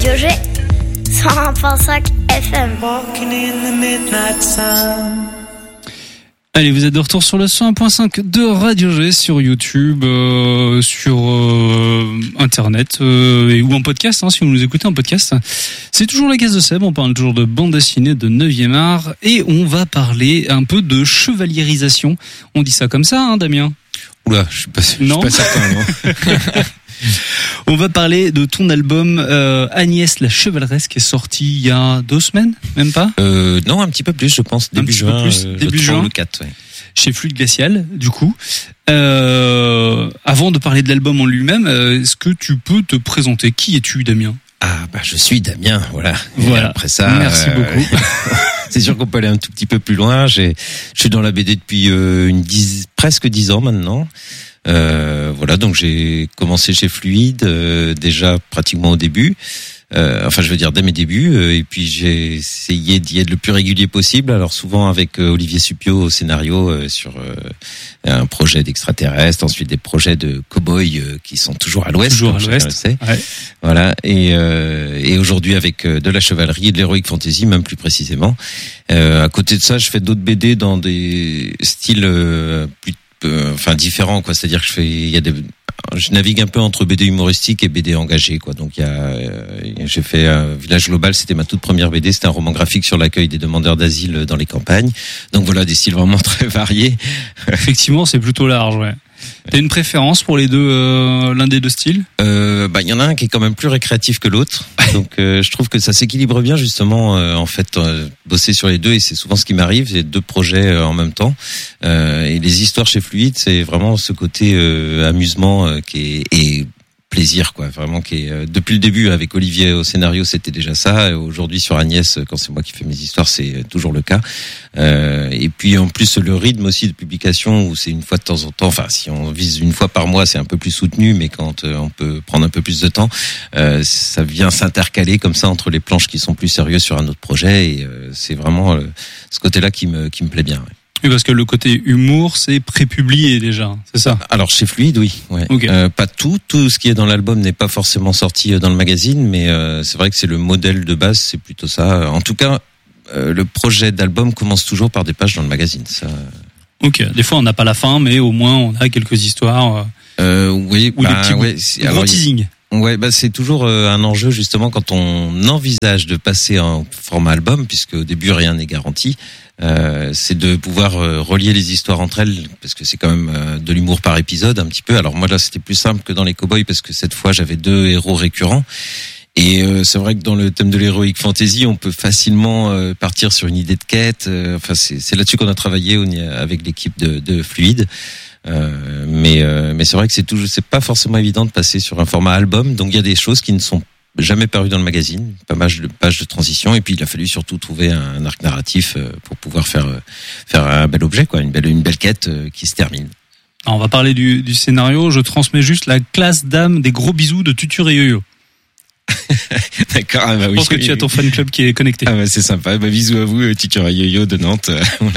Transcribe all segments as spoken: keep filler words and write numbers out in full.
Radio G, cent un virgule cinq F M. Allez, vous êtes de retour sur le cent un virgule cinq de Radio G sur YouTube, euh, sur euh, Internet euh, et ou en podcast, hein, si vous nous écoutez en podcast. C'est toujours la case de Seb, on parle toujours de bande dessinée de neuvième art et on va parler un peu de chevaliérisation. On dit ça comme ça, hein, Damien ? Oula, je suis pas, je suis non pas certain, non. On va parler de ton album euh, Agnès la chevaleresque qui est sorti il y a deux semaines, même pas euh, Non, un petit peu plus, je pense, début un petit juin, peu plus, euh, début le juin, le quatre, ouais. Chez Fluide Glacial, du coup. Euh, avant de parler de l'album en lui-même, euh, est-ce que tu peux te présenter ? Qui es-tu, Damien ? Ah, bah, je suis Damien, voilà. Voilà. Et après ça. Merci euh, beaucoup. C'est sûr qu'on peut aller un tout petit peu plus loin. J'ai, je suis dans la B D depuis euh, une dix, presque dix ans maintenant. Euh, voilà, donc j'ai commencé chez Fluide euh, déjà pratiquement au début. Euh, enfin, je veux dire dès mes débuts. Euh, et puis j'ai essayé d'y être le plus régulier possible. Alors souvent avec euh, Olivier Suppiot au scénario euh, sur euh, un projet d'extraterrestre, ensuite des projets de cow-boys euh, qui sont toujours à l'ouest. Toujours à l'ouest. Ouais. Voilà. Et, euh, et aujourd'hui avec euh, de la chevalerie et de l'heroic fantasy, même plus précisément. Euh, à côté de ça, je fais d'autres B D dans des styles euh, plus euh, enfin différents, quoi. C'est-à-dire que je fais, il y a des je navigue un peu entre B D humoristique et B D engagé, quoi. Donc il y a, euh, j'ai fait euh, Village Global, c'était ma toute première B D, c'était un roman graphique sur l'accueil des demandeurs d'asile dans les campagnes. Donc voilà, des styles vraiment très variés. Effectivement, c'est plutôt large, ouais. T'as une préférence pour les deux, euh, l'un des deux styles ? Euh, bah, il y en a un qui est quand même plus récréatif que l'autre. Donc, euh, je trouve que ça s'équilibre bien, justement, euh, en fait, euh, bosser sur les deux, et c'est souvent ce qui m'arrive, c'est deux projets euh, en même temps. Euh, et les histoires chez Fluide, c'est vraiment ce côté euh, amusement euh, qui est, et plaisir, quoi, vraiment, qui est euh, depuis le début avec Olivier au scénario, c'était déjà ça. Et aujourd'hui sur Agnès, quand c'est moi qui fais mes histoires, c'est toujours le cas. Euh, et puis en plus le rythme aussi de publication où c'est une fois de temps en temps. Enfin, si on vise une fois par mois, c'est un peu plus soutenu, mais quand euh, on peut prendre un peu plus de temps, euh, ça vient s'intercaler comme ça entre les planches qui sont plus sérieuses sur un autre projet. Et euh, c'est vraiment euh, ce côté-là qui me qui me plaît bien. Ouais. Oui, parce que le côté humour, c'est prépublié déjà, c'est ça ? Alors chez Fluide, oui. Ouais. Okay. Euh, pas tout, tout ce qui est dans l'album n'est pas forcément sorti dans le magazine, mais euh, c'est vrai que c'est le modèle de base, c'est plutôt ça. En tout cas, euh, le projet d'album commence toujours par des pages dans le magazine. Ça. Ok. Des fois, on n'a pas la fin, mais au moins on a quelques histoires. Euh, oui, ou bah, des petits ouais, gros, gros teasing. Ouais, bah c'est toujours euh, un enjeu justement quand on envisage de passer en format album, puisque au début rien n'est garanti. Euh, c'est de pouvoir euh, relier les histoires entre elles, parce que c'est quand même euh, de l'humour par épisode un petit peu. Alors moi là c'était plus simple que dans les Cowboys, parce que cette fois j'avais deux héros récurrents. Et euh, c'est vrai que dans le thème de l'heroic fantasy, on peut facilement euh, partir sur une idée de quête. Euh, enfin, c'est, c'est là-dessus qu'on a travaillé avec l'équipe de, de Fluide. Euh, mais euh, mais c'est vrai que c'est toujours, c'est pas forcément évident de passer sur un format album. Donc il y a des choses qui ne sont jamais parues dans le magazine, pas mal de pages de transition. Et puis il a fallu surtout trouver un arc narratif pour pouvoir faire faire un bel objet, quoi, une belle une belle quête qui se termine. Alors on va parler du, du scénario. Je transmets juste la classe d'âme des gros bisous de Tutur et Yo-Yo. D'accord. Ah bah oui, je pense que oui, tu as ton fan club qui est connecté. Ah bah c'est sympa. Bah bisous à vous, Tutur et Yo-Yo de Nantes. Voilà.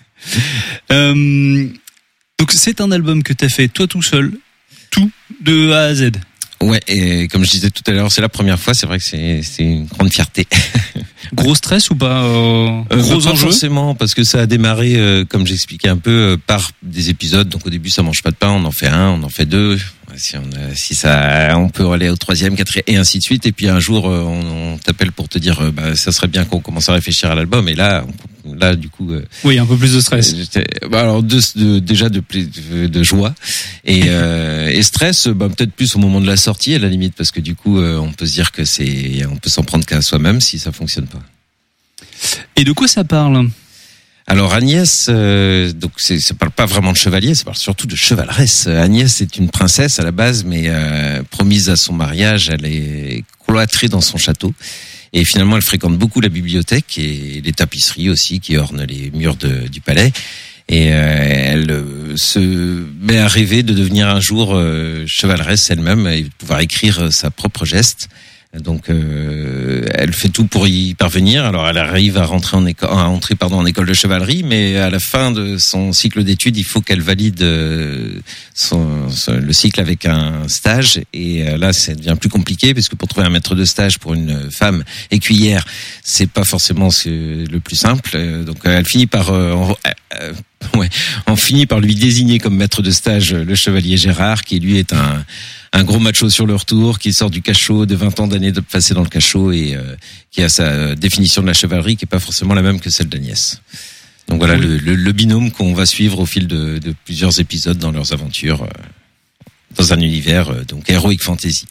euh, donc c'est un album que t'as fait toi tout seul, tout de A à Z. Ouais, et comme je disais tout à l'heure, c'est la première fois. C'est vrai que c'est c'est une grande fierté. Gros stress ou pas euh, euh, Gros pas enjeux forcément, parce que ça a démarré, euh, comme j'expliquais un peu, euh, par des épisodes. Donc au début, ça mange pas de pain. On en fait un, on en fait deux. Si on a, si ça, on peut aller au troisième, quatrième, et ainsi de suite. Et puis un jour, euh, on, on t'appelle pour te dire, euh, bah, ça serait bien qu'on commence à réfléchir à l'album. Et là, on, là, du coup, euh, oui, un peu plus de stress. Euh, bah, alors de, de, déjà de, de, de joie et, euh, et stress, bah, peut-être plus au moment de la sortie à la limite, parce que du coup, euh, on peut se dire que c'est, on peut s'en prendre qu'à soi-même si ça fonctionne pas. Et de quoi ça parle ? Alors Agnès, euh, donc c'est, ça parle pas vraiment de chevalier, ça parle surtout de chevaleresse. Agnès est une princesse à la base, mais euh, promise à son mariage, elle est cloîtrée dans son château. Et finalement, elle fréquente beaucoup la bibliothèque et les tapisseries aussi qui ornent les murs de, du palais. Et euh, elle euh, se met à rêver de devenir un jour euh, chevaleresse elle-même et de pouvoir écrire sa propre geste. Donc, euh, elle fait tout pour y parvenir. Alors elle arrive à rentrer en école, à entrer pardon en école de chevalerie, mais à la fin de son cycle d'études, il faut qu'elle valide son, son, le cycle avec un stage. Et là, ça devient plus compliqué parce que pour trouver un maître de stage pour une femme écuyère, c'est pas forcément le plus simple. Donc elle finit par euh, euh, ouais, on finit par lui désigner comme maître de stage le chevalier Gérard, qui lui est un un gros macho sur le retour, qui sort du cachot de vingt ans d'années de passer dans le cachot et euh, qui a sa définition de la chevalerie qui est pas forcément la même que celle d'Agnès. Donc voilà oui. le, le, le binôme qu'on va suivre au fil de, de plusieurs épisodes dans leurs aventures euh, dans un univers euh, donc heroic fantasy.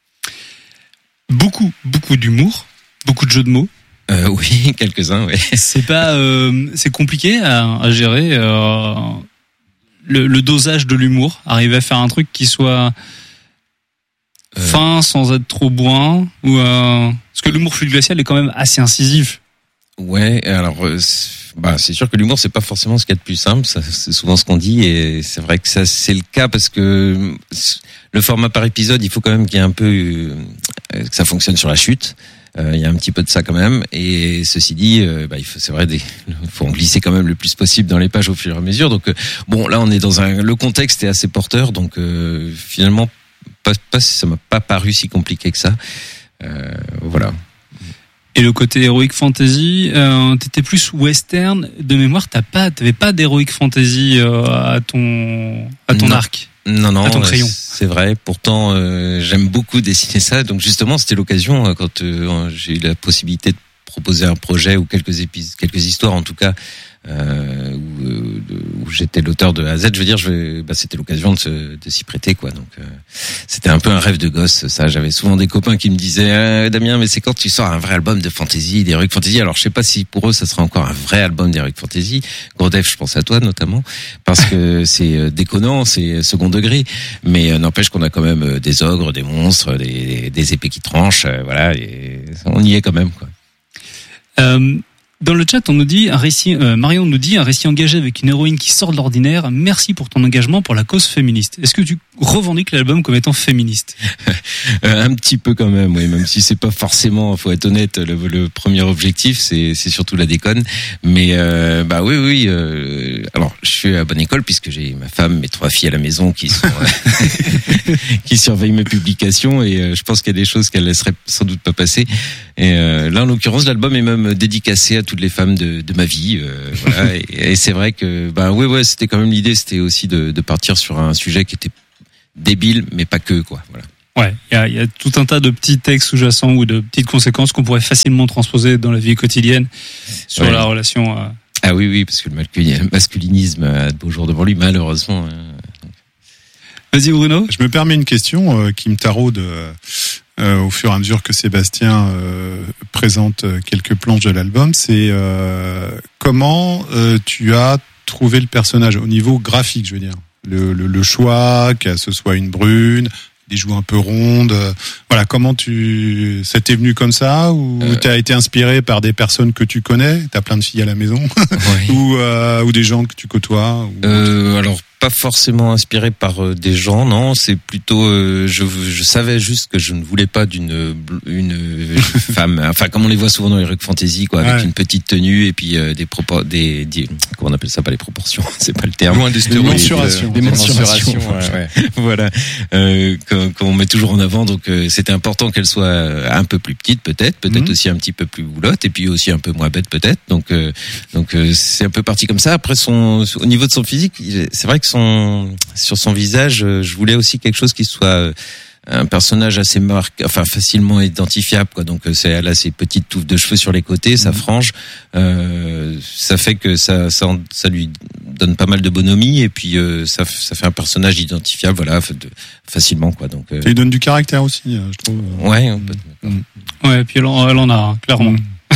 Beaucoup, beaucoup d'humour, beaucoup de jeux de mots. Euh, oui, quelques-uns, oui. C'est pas, euh, c'est compliqué à, à gérer euh, le, le dosage de l'humour, arriver à faire un truc qui soit euh... fin sans être trop bourrin, ou euh, parce que l'humour fluide glacial est quand même assez incisif. Ouais, alors euh, c'est, bah c'est sûr que l'humour c'est pas forcément ce qu'il y a de plus simple, ça, c'est souvent ce qu'on dit et c'est vrai que ça c'est le cas parce que le format par épisode, il faut quand même qu'il y ait un peu euh, que ça fonctionne sur la chute. Euh, il y a un petit peu de ça quand même, et ceci dit, euh, bah, il faut, c'est vrai, il faut en glisser quand même le plus possible dans les pages au fur et à mesure. Donc, euh, bon, là, on est dans un, le contexte est assez porteur, donc euh, finalement, pas, pas, ça m'a pas paru si compliqué que ça. Euh, voilà. Et le côté heroic fantasy, euh, t'étais plus western de mémoire. T'as pas, t'avais pas d'heroic fantasy euh, à ton, à ton non. arc. Non, non, à ton crayon. C'est vrai. Pourtant, euh, j'aime beaucoup dessiner ça. Donc justement, c'était l'occasion quand euh, j'ai eu la possibilité de proposer un projet ou quelques épisodes, quelques histoires en tout cas, euh, où, euh, où j'étais l'auteur de A à Z. Je veux dire, je vais, bah, c'était l'occasion de, se, de s'y prêter, quoi. Donc euh, c'était un peu un rêve de gosse, ça. J'avais souvent des copains qui me disaient ah, Damien, mais c'est quand tu sors un vrai album de fantasy, d'heroic fantasy. Alors je sais pas si pour eux ça sera encore un vrai album d'heroic fantasy. Grodef, je pense à toi notamment, parce que c'est déconnant, c'est second degré, mais euh, n'empêche qu'on a quand même des ogres, des monstres, des, des épées qui tranchent, euh, voilà, et on y est quand même, quoi. Euh... Dans le chat, on nous dit un récit. Euh, Marion nous dit un récit engagé avec une héroïne qui sort de l'ordinaire. Merci pour ton engagement pour la cause féministe. Est-ce que tu revendiques l'album comme étant féministe? euh, Un petit peu quand même, oui. Même si c'est pas forcément, faut être honnête, le, le premier objectif, c'est, c'est surtout la déconne. Mais euh, bah oui, oui. Euh, alors, je suis à bonne école puisque j'ai ma femme, mes trois filles à la maison qui sont euh, qui surveillent mes publications et euh, je pense qu'il y a des choses qu'elles laisseraient sans doute pas passer. Et euh, là, en l'occurrence, l'album est même dédicacé à toutes les femmes de, de ma vie, euh, voilà. et, et c'est vrai que, bah ouais, ouais, c'était quand même l'idée, c'était aussi de, de partir sur un sujet qui était débile, mais pas que, quoi. Voilà. Ouais, il y a, y a tout un tas de petits textes sous-jacents ou de petites conséquences qu'on pourrait facilement transposer dans la vie quotidienne sur ouais. la relation. Euh... Ah oui, oui, parce que le masculinisme a de beaux jours devant lui, malheureusement. Vas-y, Bruno. Je me permets une question euh, qui me taraude. Euh... Euh, au fur et à mesure que Sébastien euh, présente quelques planches de l'album, c'est euh, comment euh, tu as trouvé le personnage au niveau graphique, je veux dire, le, le, le choix, que ce soit une brune, des joues un peu rondes, euh, voilà, comment tu, ça t'est venu comme ça ou euh... t'as été inspiré par des personnes que tu connais, t'as plein de filles à la maison, oui. ou euh, ou des gens que tu côtoies ou... euh, alors pas forcément inspiré par euh, des gens, non, c'est plutôt euh, je je savais juste que je ne voulais pas d'une une femme, enfin comme on les voit souvent dans les heroic fantasy, quoi, avec ouais. une petite tenue et puis euh, des propos des, des comment on appelle ça, pas les proportions, c'est pas le terme, loin des mensurations, des mensurations, ouais, ouais. Voilà, euh, qu'on met toujours en avant, donc euh, c'était important qu'elle soit un peu plus petite peut-être, peut-être mmh. aussi un petit peu plus boulotte et puis aussi un peu moins bête peut-être, donc euh, donc euh, c'est un peu parti comme ça. Après son au niveau de son physique, c'est vrai que son sur son visage, je voulais aussi quelque chose qui soit un personnage assez marqué, enfin facilement identifiable, quoi. Donc c'est, elle a ses petites touffes de cheveux sur les côtés, sa frange, euh, ça fait que ça, ça ça lui donne pas mal de bonhomie et puis euh, ça ça fait un personnage identifiable, voilà, de, facilement, quoi. Donc euh... ça lui donne du caractère aussi, je trouve. Ouais, un peu. Mmh. Ouais, et puis elle en, elle en a hein, clairement. Mmh.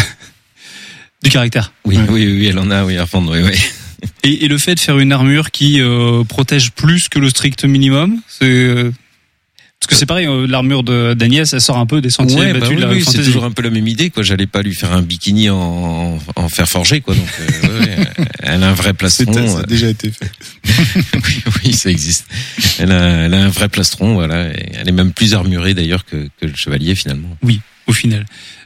Du caractère. Oui, ouais. oui, oui, elle en a, oui, à fond, oui, oui. Et, et le fait de faire une armure qui euh, protège plus que le strict minimum, c'est euh, parce que c'est pareil, euh, l'armure de d'Agnès, elle sort un peu des sentiers ouais, battus bah oui, de la oui, fantasy. C'est toujours un peu la même idée, quoi. J'allais pas lui faire un bikini en, en fer forgé, quoi. Donc, euh, ouais, elle a un vrai plastron. C'est, ça a déjà été fait. oui, oui, ça existe. Elle a, elle a un vrai plastron, voilà. Et elle est même plus armurée d'ailleurs que, que le chevalier finalement. Oui, au final.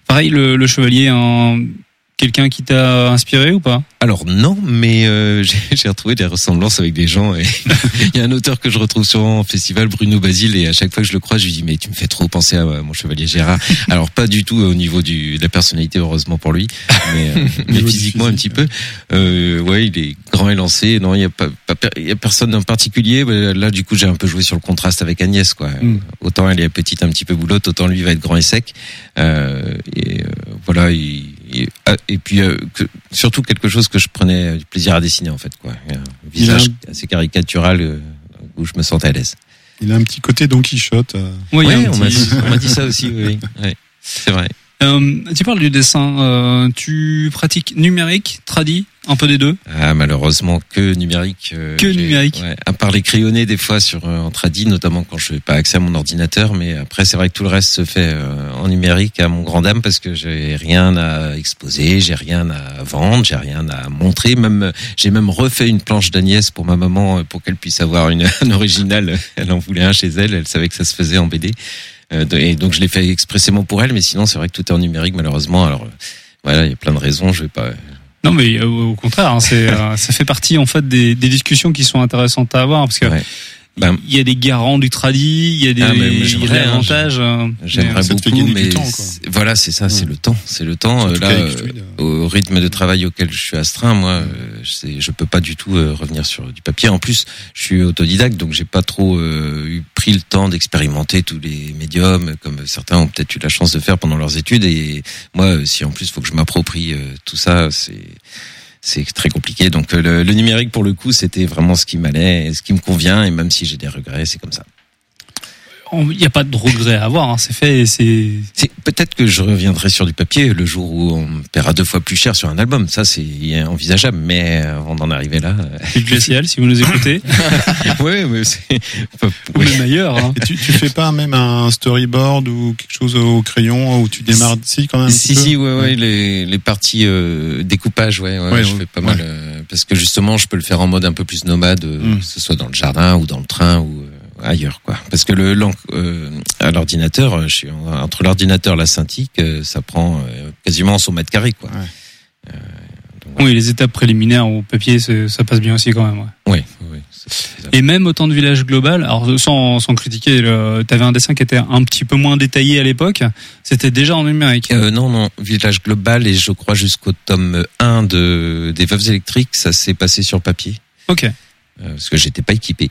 Pareil, le, le chevalier, un, quelqu'un qui t'a inspiré ou pas? Alors non, mais euh, j'ai, j'ai retrouvé des ressemblances avec des gens. Et il y a un auteur que je retrouve souvent en festival, Bruno Basile, et à chaque fois que je le croise, je lui dis mais tu me fais trop penser à mon chevalier Gérard. Alors pas du tout au niveau du, de la personnalité, heureusement pour lui, mais, euh, mais physiquement un petit peu. Euh, ouais, il est grand et lancé. Non, il y a pas, pas il y a personne en particulier. Là, du coup, j'ai un peu joué sur le contraste avec Agnès, quoi. Mm. Autant elle est petite, un petit peu boulotte, autant lui va être grand et sec. Euh, et euh, voilà. Il, Et, et puis euh, que, surtout quelque chose que je prenais du plaisir à dessiner en fait, quoi. Un visage un... assez caricatural euh, où je me sentais à l'aise. Il a un petit côté Don Quichotte. Euh... Oui, ouais, on, petit... m'a dit, on m'a dit ça aussi. Oui, oui. C'est vrai. Euh, tu parles du dessin. Euh, tu pratiques numérique, tradi, un peu des deux? Ah, malheureusement que numérique. Euh, que numérique. Ouais, à part les crayonnés des fois sur euh, en tradi, notamment quand je n'ai pas accès à mon ordinateur, mais après c'est vrai que tout le reste se fait euh, en numérique à mon grand dam parce que j'ai rien à exposer, j'ai rien à vendre, j'ai rien à montrer. Même j'ai même refait une planche d'Agnès pour ma maman pour qu'elle puisse avoir une un original. Elle en voulait un chez elle, elle savait que ça se faisait en B D. Et donc je l'ai fait expressément pour elle, mais sinon c'est vrai que tout est en numérique malheureusement. Alors voilà, il y a plein de raisons. Je vais pas. Non, mais euh, au contraire, hein, c'est euh, ça fait partie en fait des, des discussions qui sont intéressantes à avoir parce que. Ouais. Ben, il y a des garants du tradi, il y a des, ah, il y a des avantages. Hein, j'aimerais mais beaucoup, mais temps, voilà, c'est ça, ouais. c'est le temps, c'est le temps. C'est là, euh, au rythme de travail auquel je suis astreint, moi, euh, je peux pas du tout euh, revenir sur du papier. En plus, je suis autodidacte, donc j'ai pas trop euh, eu pris le temps d'expérimenter tous les médiums, comme certains ont peut-être eu la chance de faire pendant leurs études. Et moi, si en plus, il faut que je m'approprie euh, tout ça, c'est c'est très compliqué. Donc le, le numérique pour le coup c'était vraiment ce qui m'allait, ce qui me convient, et même si j'ai des regrets, c'est comme ça. Il n'y a pas de regrets à avoir, hein. C'est fait. C'est... c'est peut-être que je reviendrai sur du papier le jour où on paiera deux fois plus cher sur un album. Ça c'est envisageable, mais avant d'en arriver là. C'est glacial si vous nous écoutez. Oui, mais c'est. Ou même ailleurs. Hein. Et tu, tu fais pas même un storyboard ou quelque chose au crayon où tu démarres si quand même. Un si petit si peu ouais ouais les les parties euh, découpage ouais ouais, ouais je ouais, fais pas ouais. mal euh, parce que justement je peux le faire en mode un peu plus nomade, euh, mm. que ce soit dans le jardin ou dans le train ou euh, ailleurs quoi, parce que le euh, à l'ordinateur, je suis entre l'ordinateur et la Cintiq, euh, ça prend euh, quasiment son mètre carré quoi. Ouais. Euh, donc, oui, les étapes préliminaires au papier, c'est, ça passe bien aussi quand même. Ouais. Oui, oui. Et même au temps de Village Global, alors sans sans critiquer, le, t'avais un dessin qui était un petit peu moins détaillé à l'époque. C'était déjà en numérique. Euh, non, non, Village Global et je crois jusqu'au tome un de des Veuves électriques, ça s'est passé sur papier. Ok. Euh, parce que j'étais pas équipé.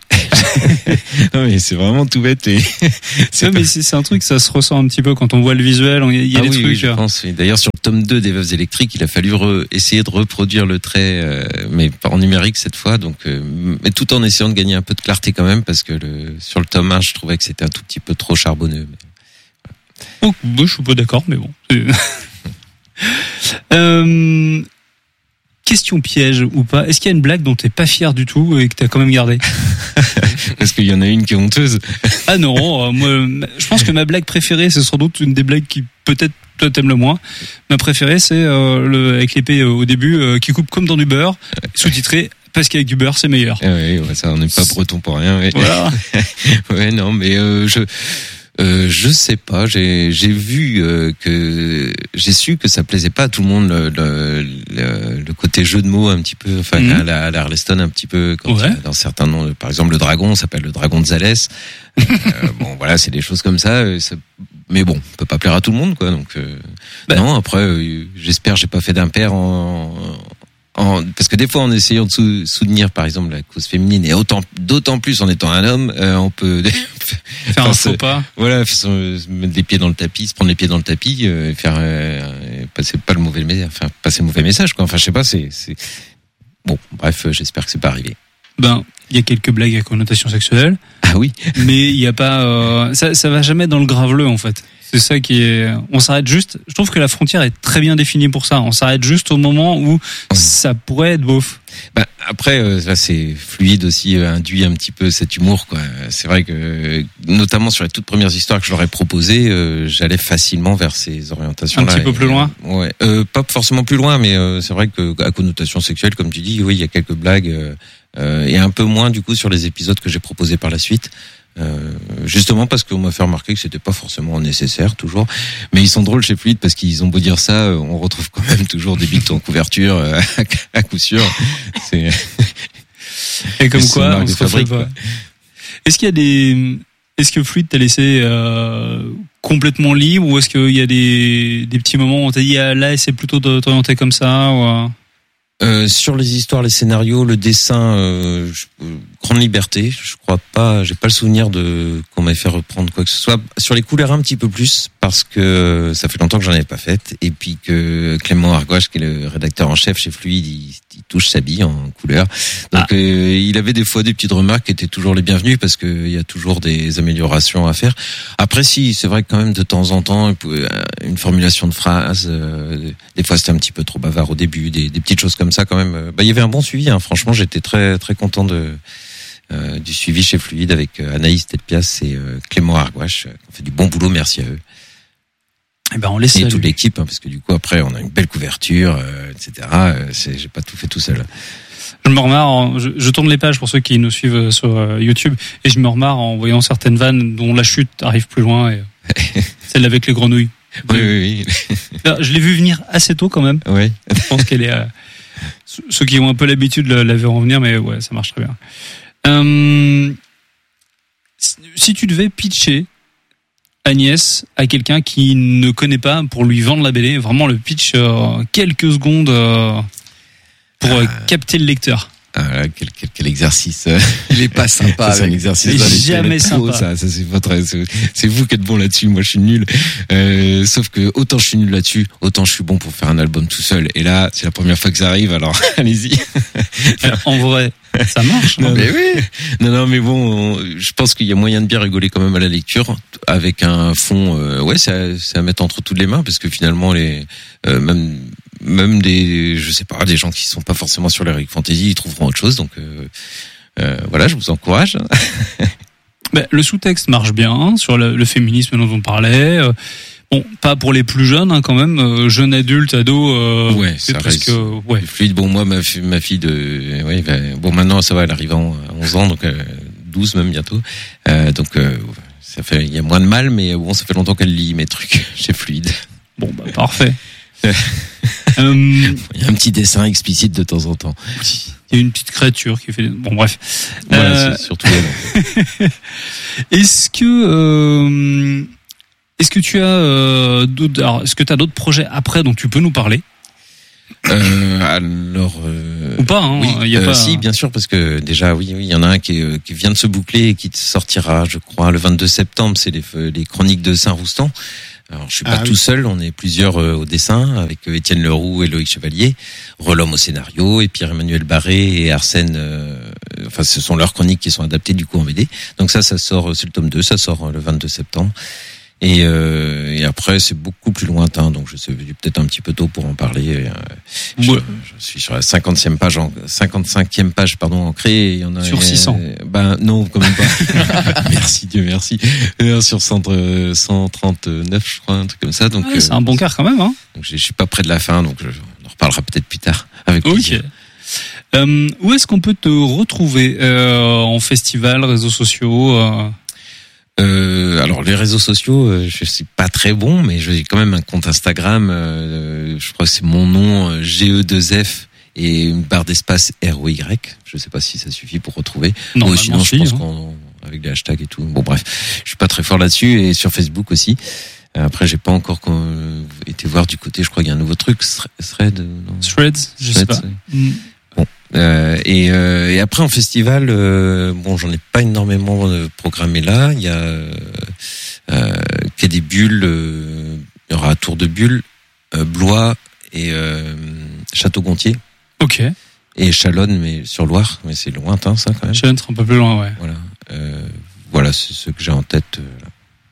Non mais c'est vraiment tout bête. Et c'est, non, pas... mais c'est, c'est un truc, ça se ressent un petit peu quand on voit le visuel. Il y a ah des oui, trucs. Oui, je pense. Oui. D'ailleurs sur le tome deux des Veuves électriques, il a fallu re- essayer de reproduire le trait, euh, mais en numérique cette fois. Donc, euh, mais tout en essayant de gagner un peu de clarté quand même, parce que le, sur le tome un, je trouvais que c'était un tout petit peu trop charbonneux. Mais, voilà. Oh, moi, je suis pas d'accord, mais bon. euh... Question piège ou pas, est-ce qu'il y a une blague dont t'es pas fier du tout et que t'as quand même gardé? Parce qu'il y en a une qui est honteuse. Ah non, euh, moi, je pense que ma blague préférée, c'est sans doute une des blagues qui peut-être toi t'aimes le moins. Ma préférée, c'est euh, le avec l'épée euh, au début euh, qui coupe comme dans du beurre, sous-titré parce qu'avec du beurre c'est meilleur. Ah oui, ouais, ça on n'est pas breton pour rien. Ouais. Voilà. Ouais, non, mais euh, je. Euh, je sais pas, j'ai j'ai vu euh, que j'ai su que ça plaisait pas à tout le monde le le, le, le côté jeu de mots un petit peu, enfin mmh. à la, à la Arleston un petit peu quand ouais. il y a dans certains noms, par exemple le dragon s'appelle le dragon de Zalès. euh, bon voilà, c'est des choses comme ça, ça, mais bon, on peut pas plaire à tout le monde quoi, donc euh, bah. non après euh, j'espère j'ai pas fait d'impair en, en parce que des fois en essayant de sou, soutenir par exemple la cause féminine et autant d'autant plus en étant un homme, euh, on peut faire un faux pas. Voilà, se mettre les pieds dans le tapis, se prendre les pieds dans le tapis, euh, faire euh, passer pas le mauvais message, enfin passer le mauvais message quoi. Enfin je sais pas, c'est c'est bon, bref, j'espère que c'est pas arrivé. Ben, il y a quelques blagues à connotation sexuelle. Ah oui. Mais il y a pas euh, ça ça va jamais dans le graveleux en fait. C'est ça qui est. On s'arrête juste. Je trouve que la frontière est très bien définie pour ça. On s'arrête juste au moment où ça pourrait être beauf. Bah après, euh, là, c'est fluide aussi, euh, induit un petit peu cet humour, quoi. C'est vrai que, notamment sur les toutes premières histoires que je leur ai proposées, euh, j'allais facilement vers ces orientations-là. Un petit peu et, plus loin. Euh, ouais. Euh, pas forcément plus loin, mais euh, c'est vrai que à connotation sexuelle, comme tu dis, oui, il y a quelques blagues euh, euh, et un peu moins du coup sur les épisodes que j'ai proposés par la suite. Euh, justement parce qu'on m'a fait remarquer que c'était pas forcément nécessaire toujours, mais ils sont drôles chez Fluide parce qu'ils ont beau dire ça, on retrouve quand même toujours des bits en couverture euh, à coup sûr. C'est et comme quoi, on se fabrique pas. Est-ce qu'il y a des, est-ce que Fluide t'a laissé euh, complètement libre ou est-ce qu'il y a des des petits moments où on t'a dit ah, là c'est plutôt de t'orienter comme ça ou... Euh, sur les histoires, les scénarios, le dessin, euh, je, euh, grande liberté. Je crois pas, j'ai pas le souvenir de qu'on m'ait fait reprendre quoi que ce soit. Sur les couleurs un petit peu plus parce que ça fait longtemps que j'en avais pas fait et puis que Clément Argouache, qui est le rédacteur en chef chez Fluide, il, il touche sa bille en couleur. Donc ah. euh, il avait des fois des petites remarques qui étaient toujours les bienvenues parce que il y a toujours des améliorations à faire. Après si, c'est vrai que quand même de temps en temps une formulation de phrase, euh, des fois c'était un petit peu trop bavard au début, des, des petites choses comme ça quand même. Bah il y avait un bon suivi. Hein. Franchement, j'étais très très content de euh, du suivi chez Fluide avec Anaïs Tetpias et euh, Clément Argouache. On fait du bon boulot, merci à eux. Eh ben on laisse et toute l'équipe, hein, parce que du coup après on a une belle couverture, euh, et cetera. Euh, c'est, j'ai pas tout fait tout seul. Je me remarre, en, je, je tourne les pages pour ceux qui nous suivent sur euh, YouTube, et je me remarre en voyant certaines vannes dont la chute arrive plus loin, et celle avec les grenouilles. Oui, oui, oui. Là, je l'ai vu venir assez tôt quand même. Oui. Je pense qu'elle est. Euh, ceux qui ont un peu l'habitude la, la verront venir, mais ouais, ça marche très bien. Euh, si tu devais pitcher Agnès à quelqu'un qui ne connaît pas pour lui vendre la B D, vraiment le pitch euh, quelques secondes euh, pour euh, capter le lecteur. Ah là, quel, quel, quel exercice. Il est pas sympa. C'est un exercice. Jamais sympa. Ça, ça c'est votre, c'est, c'est vous qui êtes bon là-dessus. Moi, je suis nul. Euh, sauf que autant je suis nul là-dessus, autant je suis bon pour faire un album tout seul. Et là, c'est la première fois que ça arrive. Alors, allez-y. En vrai, ça marche. Non, mais oui. Non, non, mais bon, on, je pense qu'il y a moyen de bien rigoler quand même à la lecture avec un fond. Euh, ouais, c'est à, c'est à mettre entre toutes les mains parce que finalement, les euh, même. Même des, je sais pas, des gens qui sont pas forcément sur l'heroic fantasy, ils trouveront autre chose. Donc euh, euh, voilà, je vous encourage. Ben, le sous-texte marche bien sur le, le féminisme dont on parlait. Euh, bon, pas pour les plus jeunes, hein, quand même. Euh, jeunes adultes, ados. Euh, ouais, c'est ça presque. reste ouais. Fluide. Bon, moi, ma, fille, ma fille de, ouais, ben, bon, maintenant ça va, elle arrive à onze ans, donc euh, douze même bientôt. Euh, donc euh, ça fait, il y a moins de mal, mais bon, ça fait longtemps qu'elle lit mes trucs chez Fluide. Bon, bah parfait. euh, il y a un petit dessin explicite de temps en temps. Il y a une petite créature qui fait. Bon, bref. Voilà, euh... c'est surtout elle. Est-ce que euh... est-ce que tu as euh, d'autres... Alors, est-ce que tu as d'autres projets après dont tu peux nous parler? Euh, alors euh, ou pas hein, oui, il y a euh, pas... si bien sûr parce que déjà oui oui il y en a un qui, est, qui vient de se boucler et qui sortira je crois le vingt-deux septembre, c'est les, les Chroniques de Saint-Roustan. Alors je suis pas ah, tout oui. seul, on est plusieurs euh, au dessin avec euh, Étienne Leroux et Loïc Chevalier, Relhomme au scénario et Pierre-Emmanuel Barré et Arsène. Euh, enfin ce sont leurs chroniques qui sont adaptées du coup en B D. Donc ça ça sort, c'est le tome deux, ça sort le vingt-deux septembre. Et, euh, et après c'est beaucoup plus lointain, donc je sais peut-être un petit peu tôt pour en parler. Je, ouais. je suis sur la cinquantième page, en, cinquante-cinquième page pardon ancrée. Il y en a sur six cents. Euh, ben non, quand même pas. Merci Dieu merci. Euh, sur cent trente-neuf je crois, un truc comme ça. Donc ouais, c'est euh, un bon quart quand même. Hein. Donc je, je suis pas près de la fin, donc je, on en reparlera peut-être plus tard avec plaisir. Ok. Euh, où est-ce qu'on peut te retrouver euh, en festival, réseaux sociaux euh... Euh, alors les réseaux sociaux, euh, je suis pas très bon, mais j'ai quand même un compte Instagram. Euh, je crois que c'est mon nom euh, G E deux F et une barre d'espace R O Y. Je sais pas si ça suffit pour retrouver. Non, Ou sinon je pense hein. qu'on avec les hashtags et tout. Bon bref, je suis pas très fort là-dessus et sur Facebook aussi. Après j'ai pas encore été voir du côté. Je crois qu'il y a un nouveau truc, Thread. Non Threads, je Threads, sais pas. Mm. Bon. Euh, et, euh, et après en festival, euh, bon, j'en ai pas énormément euh, programmé là. Il y a euh, euh, Quai des Bulles, euh, il y aura Tour de Bulle, euh, Blois et euh, Château-Gontier. Ok. Et Chalonne, mais sur Loire, mais c'est lointain ça quand même. Chalonne, c'est un peu plus loin, ouais. Voilà, euh, voilà, c'est ce que j'ai en tête. Euh, là.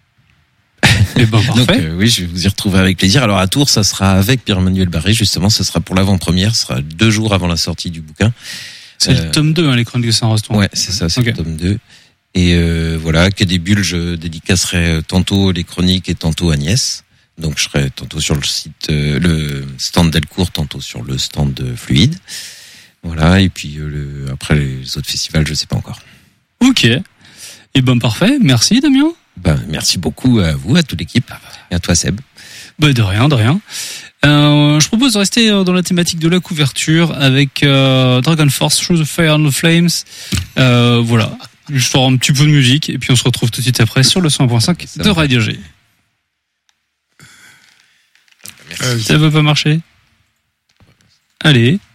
Et ben, parfait. Donc euh, oui, je vais vous y retrouver avec plaisir. Alors à Tours, ça sera avec Pierre-Emmanuel Barré, justement, ça sera pour l'avant-première, ce sera deux jours avant la sortie du bouquin. C'est euh, le tome deux, hein, les Chroniques de Saint-Roustan. Ouais, c'est ça, c'est okay. le tome deux. Et euh, voilà, Quai des Bulles, je dédicacerai tantôt les chroniques et tantôt Agnès. Donc je serai tantôt sur le site, euh, le stand Delcourt, tantôt sur le stand de Fluide. Voilà, et puis euh, le, après les autres festivals, je sais pas encore. Ok. Et ben parfait, merci Damien. Ben, merci beaucoup à vous, à toute l'équipe, et à toi Seb. Bah de rien, de rien. Euh, je propose de rester dans la thématique de la couverture avec euh, Dragon Force, Through the Fire and the Flames. Euh, voilà, je sors un petit peu de musique et puis on se retrouve tout de suite après sur le cent un point cinq de Radio G. Merci. Ça va pas marcher ? Allez.